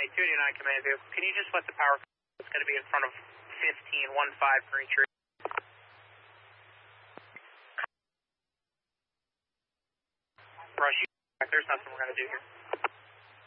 229 command vehicle. Can you just let the power? It's going to be in front of 1515 Green Tree. Rush, there's nothing we're going to do here.